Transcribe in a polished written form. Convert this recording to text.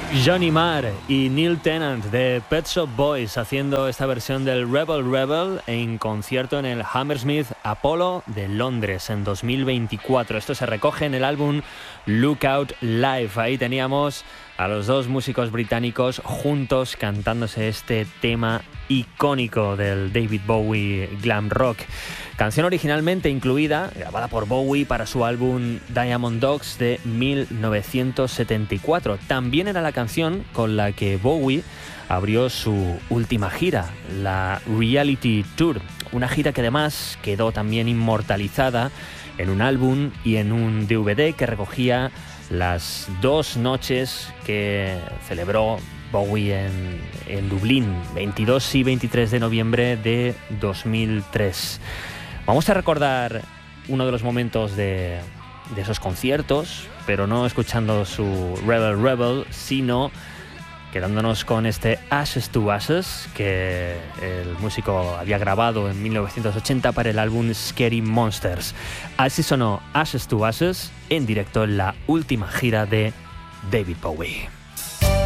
Johnny Marr y Neil Tennant de Pet Shop Boys haciendo esta versión del Rebel Rebel en concierto en el Hammersmith Apollo de Londres en 2024. Esto se recoge en el álbum Lookout Live. Ahí teníamos a los dos músicos británicos juntos cantándose este tema icónico del David Bowie glam rock. Canción originalmente incluida, grabada por Bowie para su álbum Diamond Dogs de 1974. También era la canción con la que Bowie abrió su última gira, la Reality Tour. Una gira que además quedó también inmortalizada en un álbum y en un DVD que recogía las 2 noches que celebró Bowie en Dublín, 22 y 23 de noviembre de 2003. Vamos a recordar uno de los momentos de esos conciertos, pero no escuchando su Rebel Rebel, sino quedándonos con este Ashes to Ashes, que el músico había grabado en 1980 para el álbum Scary Monsters. Así sonó Ashes to Ashes en directo en la última gira de David Bowie.